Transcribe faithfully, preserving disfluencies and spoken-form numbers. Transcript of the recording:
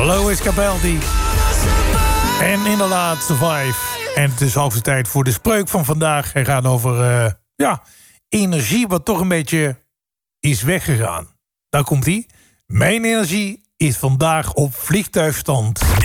Lois Capaldi. En inderdaad Survive. En het is hoogste tijd voor de spreuk van vandaag. Hij gaat over uh, ja, energie wat toch een beetje is weggegaan. Daar komt hij. Mijn energie is vandaag op vliegtuigstand.